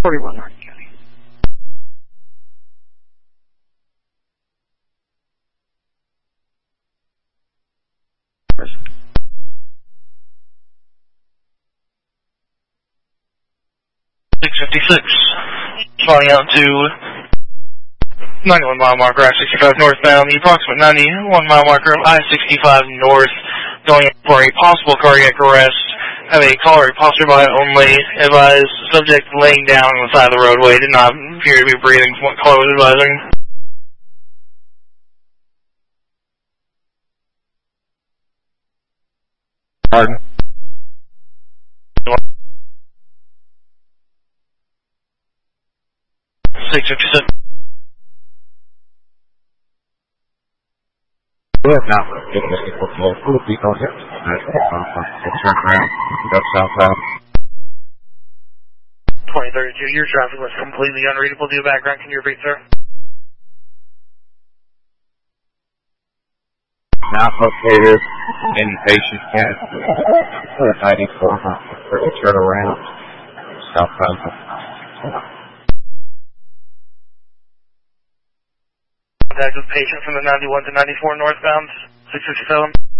41 North County. First. 656. Flying out to 91 mile marker, I-65 northbound, the approximate 91 mile marker of I-65 north, going for a possible cardiac arrest. Have a caller, passerby only, advised subject laying down on the side of the roadway, did not appear to be breathing from what caller was advising. Pardon? 657. Good, now, get this equal to a full beat on him. Turn around, go southbound. 2032, your traffic was completely unreadable due to background. Can you repeat, sir? Now located, any patient can 94, turn around, southbound. Contact with patient from the 91 to 94 northbound, 657.